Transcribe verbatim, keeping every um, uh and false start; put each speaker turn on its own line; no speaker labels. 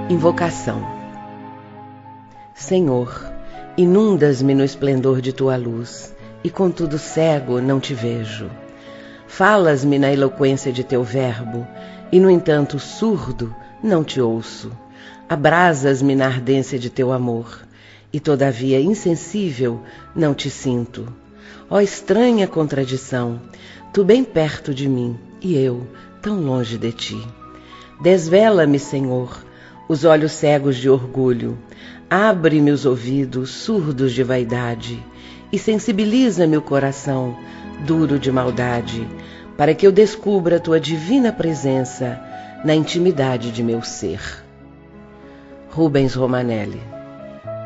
Invocação. Senhor, inundas-me no esplendor de tua luz, e contudo cego não te vejo. Falas-me na eloquência de teu verbo, e no entanto surdo não te ouço. Abrasas-me na ardência de teu amor, e todavia insensível não te sinto. Ó estranha contradição, tu bem perto de mim, e eu tão longe de ti. Desvela-me, Senhor, os olhos cegos de orgulho, abre-me os ouvidos surdos de vaidade, e sensibiliza-me o coração duro de maldade, para que eu descubra tua divina presença na intimidade de meu ser. Rubens Romanelli.